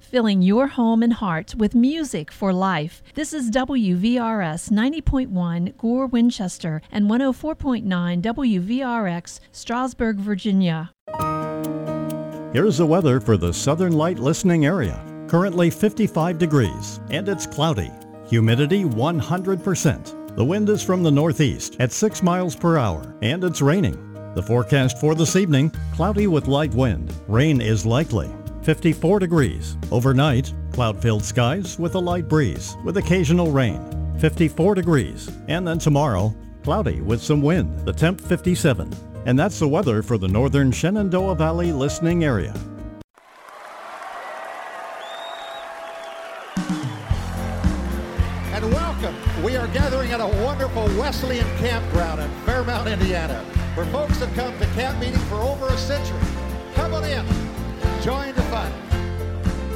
filling your home and heart with music for life. This is WVRS 90.1 Gore, Winchester, and 104.9 WVRX, Strasburg, Virginia. Here's the weather for the Southern Light listening area. Currently 55 degrees, and it's cloudy. Humidity 100%. The wind is from the northeast at 6 miles per hour, and it's raining. The forecast for this evening, cloudy with light wind. Rain is likely. 54 degrees. Overnight, cloud-filled skies with a light breeze, with occasional rain. 54 degrees. And then tomorrow, cloudy with some wind. The temp 57. And that's the weather for the northern Shenandoah Valley listening area. And welcome. We are gathering at a wonderful Wesleyan campground in Fairmount, Indiana, where folks have come to camp meeting for over a century.